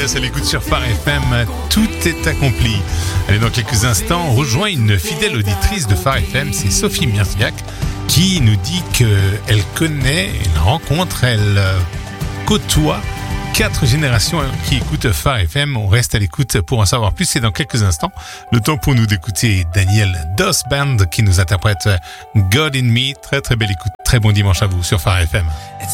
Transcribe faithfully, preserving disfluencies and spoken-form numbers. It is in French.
Angeles, à l'écoute sur Phare F M, tout est accompli. Allez, dans quelques instants, on rejoint une fidèle auditrice de Phare F M, c'est Sophie Mirziak, qui nous dit qu'elle connaît, elle rencontre, elle côtoie quatre générations qui écoutent Phare F M. On reste à l'écoute pour en savoir plus. Et dans quelques instants, le temps pour nous d'écouter Daniel Doss Band qui nous interprète God in Me. Très très belle écoute. Très bon dimanche à vous sur Phare F M.